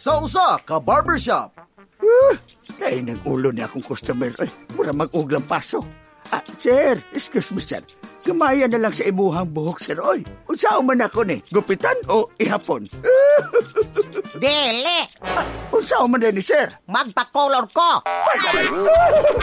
sa usa ka barbershop. Ay, nag-ulo niya akong customer. Ay, mura mag-uglang paso. Sir, excuse me, sir. Gamaya na lang sa imuhang buhok, sir. Oy, unsao man ako ni? Gupitan o ihapon? Dili! Unsao man din ni, sir? Magpa-color ko!